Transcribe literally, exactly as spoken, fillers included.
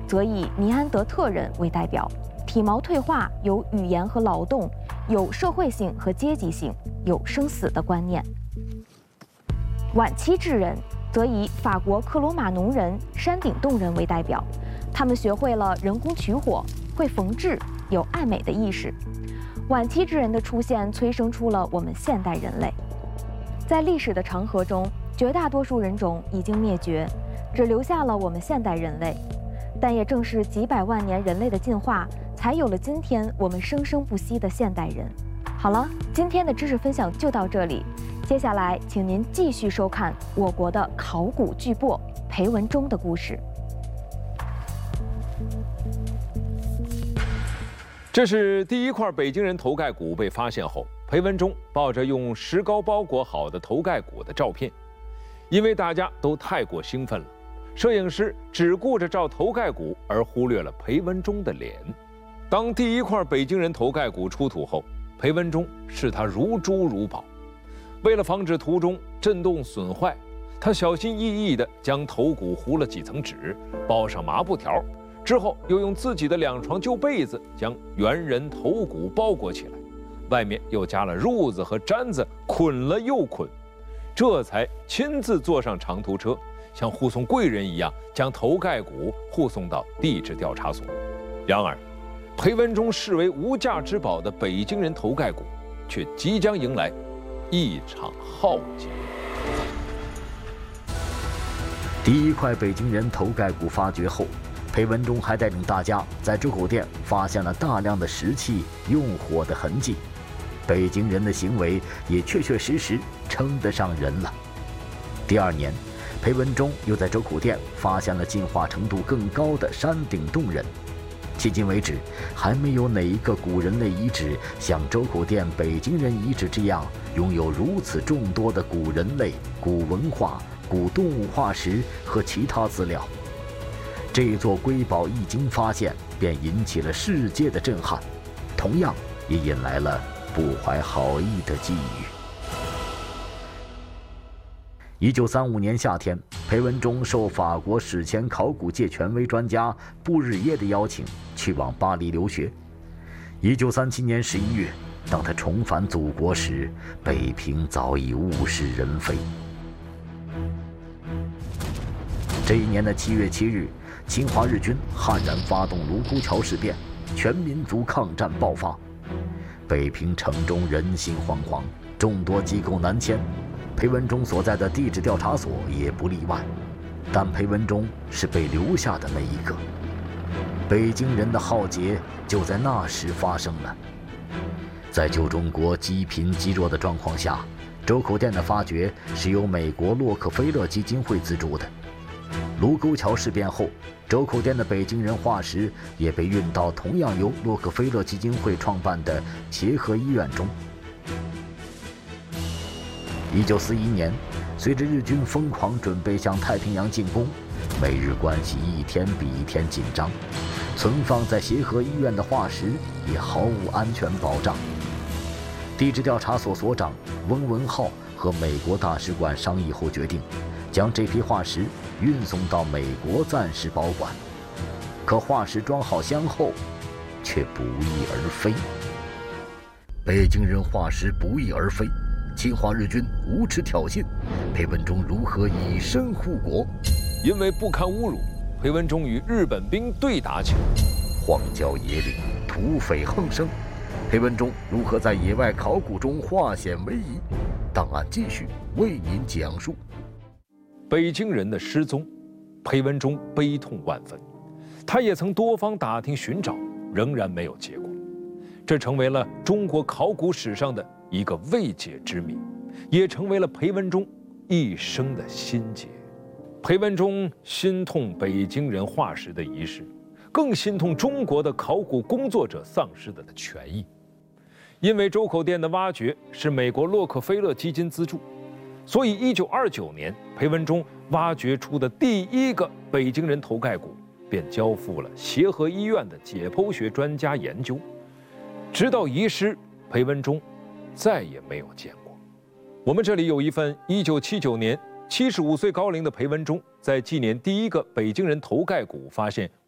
则以尼安德特人为代表，体毛退化，有语言和劳动，有社会性和阶级性，有生死的观念。晚期智人则以法国克罗马农人、山顶洞人为代表，他们学会了人工取火，会缝制，有爱美的意识。晚期智人的出现催生出了我们现代人类。在历史的长河中，绝大多数人种已经灭绝，只留下了我们现代人类。但也正是几百万年人类的进化，才有了今天我们生生不息的现代人。好了，今天的知识分享就到这里，接下来请您继续收看我国的考古巨擘裴文中的故事。 这是第一块北京人头盖骨被发现后，裴文中抱着用石膏包裹好的头盖骨的照片。因为大家都太过兴奋了，摄影师只顾着照头盖骨，而忽略了裴文中的脸。当第一块北京人头盖骨出土后，裴文中视它如珠如宝。为了防止图中震动损坏，他小心翼翼地将头骨糊了几层纸，包上麻布条，之后又用自己的两床旧被子将猿人头骨包裹起来，外面又加了褥子和毡子，捆了又捆，这才亲自坐上长途车，像护送贵人一样将头盖骨护送到地质调查所。然而，裴文中视为无价之宝的北京人头盖骨，却即将迎来一场浩劫。 第一块北京人头盖骨发掘后，裴文中还带领大家在周口店发现了大量的石器用火的痕迹，北京人的行为也确确实实称得上人了。第二年，裴文中又在周口店发现了进化程度更高的山顶洞人。迄今为止，还没有哪一个古人类遗址像周口店北京人遗址这样，拥有如此众多的古人类、古文化、古动物化石和其他资料。这座瑰宝一经发现，便引起了世界的震撼，同样也引来了不怀好意的觊觎。一九三五年夏天，裴文中受法国史前考古界权威专家布日耶的邀请，去往巴黎留学。一九三七年十一月，当他重返祖国时，北平早已物是人非。这一年的七月七日，侵华日军悍然发动卢沟桥事变，全民族抗战爆发。北平城中人心惶惶，众多机构南迁，裴文中所在的地质调查所也不例外。但裴文中是被留下的那一个。北京人的浩劫就在那时发生了。在旧中国积贫积弱的状况下，周口店的发掘是由美国洛克菲勒基金会资助的。卢沟桥事变后，周口店的北京人化石也被运到同样由洛克菲勒基金会创办的协和医院中。一九四一年，随着日军疯狂准备向太平洋进攻，美日关系一天比一天紧张，存放在协和医院的化石也毫无安全保障。地质调查所所长翁文浩和美国大使馆商议后决定，将这批化石运送到美国暂时保管。可化石装好箱后，却不翼而飞。北京人化石不翼而飞，侵华日军无耻挑衅，裴文中如何以身护国？ 因为不堪侮辱，裴文中与日本兵对打起来。 荒郊野岭，土匪横生，裴文中如何在野外考古中化险为夷？档案继续为您讲述。 北京人的失踪，裴文中悲痛万分。他也曾多方打听寻找，仍然没有结果。这成为了中国考古史上的一个未解之谜，也成为了裴文中一生的心结。裴文中心痛北京人化石的遗失，更心痛中国的考古工作者丧失的权益。因为周口店的挖掘是美国洛克菲勒基金资助，所以一九二九年，裴文中挖掘出的第一个北京人头盖骨便交付了协和医院的解剖学专家研究。直到遗失，裴文中再也没有见过。我们这里有一份一九七九年七十五岁高龄的裴文中在纪念第一个北京人头盖骨发现